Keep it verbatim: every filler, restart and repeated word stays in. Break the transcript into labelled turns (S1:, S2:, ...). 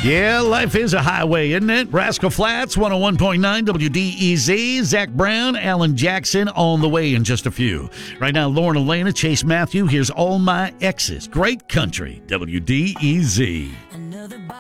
S1: Yeah, life is a highway, isn't it? Rascal Flats, one oh one point nine W D E Z. Zach Brown, Alan Jackson on the way in just a few. Right now, Lauren Elena, Chase Matthew. Here's All My Exes. Great country, W D E Z.